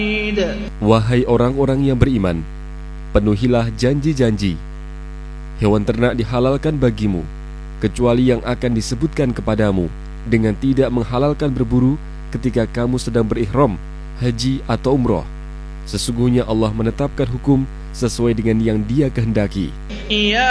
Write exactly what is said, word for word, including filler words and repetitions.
Wahai orang-orang yang beriman, penuhilah janji-janji. Hewan ternak dihalalkan bagimu, kecuali yang akan disebutkan kepadamu, dengan tidak menghalalkan berburu ketika kamu sedang berihram, haji atau umroh. Sesungguhnya Allah menetapkan hukum sesuai dengan yang Dia kehendaki.